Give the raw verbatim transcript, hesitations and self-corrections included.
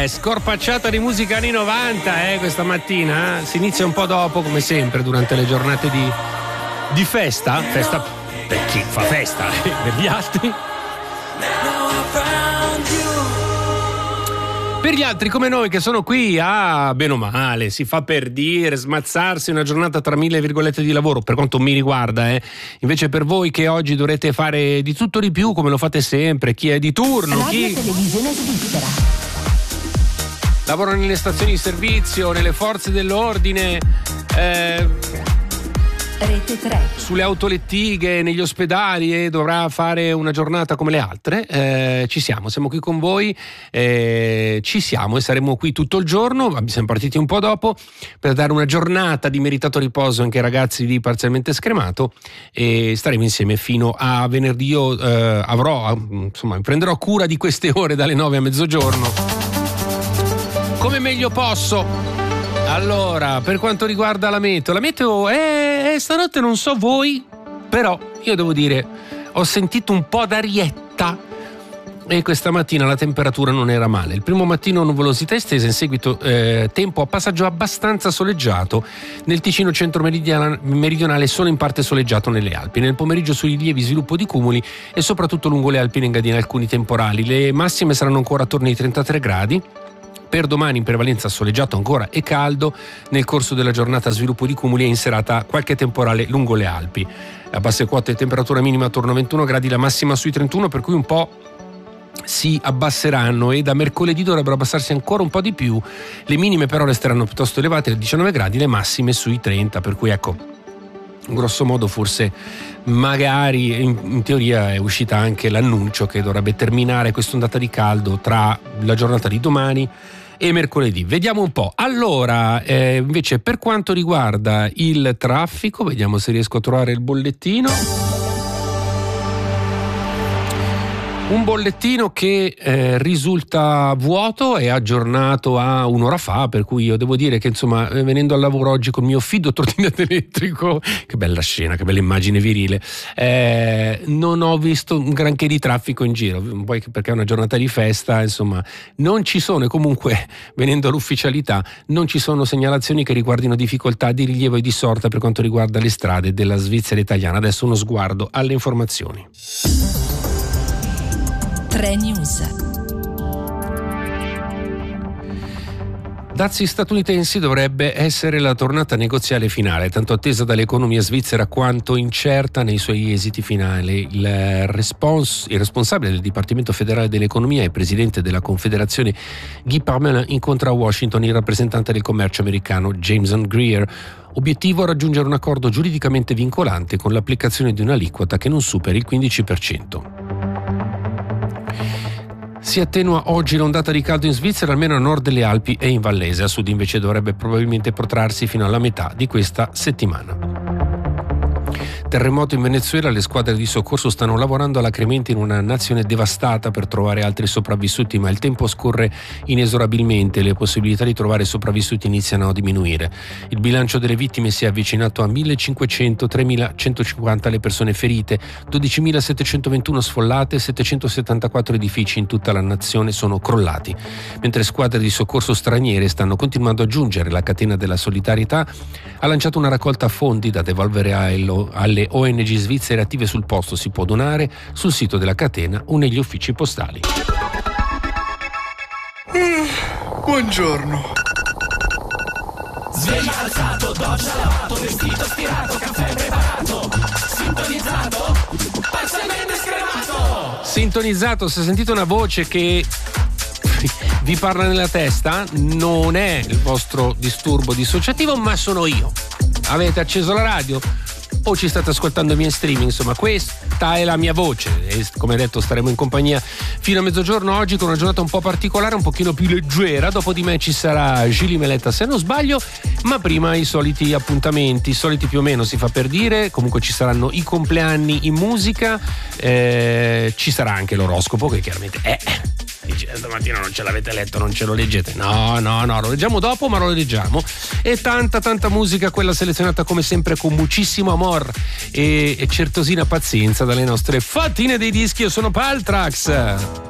è scorpacciata di musica anni novanta, eh, questa mattina. Si inizia un po' dopo, come sempre, durante le giornate di, di festa. Festa per chi fa festa, eh, per gli altri. Per gli altri come noi che sono qui, ah, bene o male, si fa per dire, smazzarsi una giornata tra mille virgolette di lavoro, per quanto mi riguarda, eh. Invece per voi che oggi dovrete fare di tutto di più, come lo fate sempre, chi è di turno, Radio chi... Televisione Svizzera. Lavora nelle stazioni di servizio, nelle forze dell'ordine, eh... Rete tre. sulle autolettighe, negli ospedali e dovrà fare una giornata come le altre, eh, ci siamo, siamo qui con voi, eh, ci siamo e saremo qui tutto il giorno. Siamo partiti un po' dopo per dare una giornata di meritato riposo anche ai ragazzi di Parzialmente Scremato e staremo insieme fino a venerdì. Io eh, avrò, insomma, prenderò cura di queste ore dalle nove a mezzogiorno come meglio posso. Allora, per quanto riguarda la meteo, la meteo è, è stanotte, non so voi, però io devo dire, ho sentito un po' d'arietta e questa mattina la temperatura non era male. Il primo mattino nuvolosità estesa, in seguito eh, tempo a passaggio abbastanza soleggiato nel Ticino centro-meridionale, solo in parte soleggiato nelle Alpi. Nel pomeriggio sui lievi sviluppo di cumuli e soprattutto lungo le Alpi in Engadina alcuni temporali. Le massime saranno ancora attorno ai trentatré gradi. Per domani in prevalenza soleggiato ancora e caldo, nel corso della giornata sviluppo di cumuli e in serata qualche temporale lungo le Alpi. A basse quote temperatura minima attorno a ventuno gradi, la massima sui trentuno, per cui un po' si abbasseranno e da mercoledì dovrebbero abbassarsi ancora un po' di più. Le minime però resteranno piuttosto elevate, a diciannove gradi, le massime sui trenta, per cui ecco, grosso modo forse magari in, in teoria è uscita anche l'annuncio che dovrebbe terminare quest'ondata di caldo tra la giornata di domani e mercoledì. Vediamo un po'. Allora, eh, invece per quanto riguarda il traffico, vediamo se riesco a trovare il bollettino. Un bollettino che eh, risulta vuoto e aggiornato a un'ora fa, per cui io devo dire che insomma, venendo al lavoro oggi col mio Fido trotinetto elettrico, che bella scena, che bella immagine virile, eh, non ho visto un granché di traffico in giro, poi perché è una giornata di festa, insomma, non ci sono, e comunque venendo all'ufficialità non ci sono segnalazioni che riguardino difficoltà di rilievo e di sorta per quanto riguarda le strade della Svizzera italiana. Adesso uno sguardo alle informazioni. tre News. Dazi statunitensi dovrebbe essere la tornata negoziale finale, tanto attesa dall'economia svizzera quanto incerta nei suoi esiti finali. Il, respons- il responsabile del Dipartimento federale dell'economia e presidente della Confederazione Guy Parmelin incontra a Washington il rappresentante del commercio americano Jameson Greer. Obiettivo: raggiungere un accordo giuridicamente vincolante con l'applicazione di un'aliquota che non superi il quindici per cento. Si attenua oggi l'ondata di caldo in Svizzera, almeno a nord delle Alpi e in Vallese. A sud invece dovrebbe probabilmente protrarsi fino alla metà di questa settimana. Terremoto in Venezuela, le squadre di soccorso stanno lavorando alacremente in una nazione devastata per trovare altri sopravvissuti, ma il tempo scorre inesorabilmente e le possibilità di trovare sopravvissuti iniziano a diminuire. Il bilancio delle vittime si è avvicinato a millecinquecento, tremilacentocinquanta le persone ferite, dodicimilasettecentoventuno sfollate, settecentosettantaquattro edifici in tutta la nazione sono crollati. Mentre squadre di soccorso straniere stanno continuando a giungere, la catena della solidarietà ha lanciato una raccolta fondi da devolvere alle O N G svizzere attive sul posto. Si può donare sul sito della catena o negli uffici postali. Mm, buongiorno. Sveglia alzato, doccia lavato, vestito stirato, caffè preparato, sintonizzato, parzialmente scremato. Sintonizzato, se sentite una voce che vi parla nella testa, non è il vostro disturbo dissociativo, ma sono io. Avete acceso la radio o ci state ascoltando i miei streaming, insomma questa è la mia voce e come detto staremo in compagnia fino a mezzogiorno oggi con una giornata un po' particolare, un pochino più leggera. Dopo di me ci sarà Gili Meletta se non sbaglio, ma prima i soliti appuntamenti, i soliti più o meno si fa per dire. Comunque ci saranno i compleanni in musica, eh, ci sarà anche l'oroscopo che chiaramente è dice stamattina non ce l'avete letto, non ce lo leggete. No, no, no, lo leggiamo dopo, ma lo leggiamo. E tanta, tanta musica, quella selezionata come sempre con muchissimo amor e, e certosina pazienza dalle nostre fattine dei dischi. Io sono Paltrax.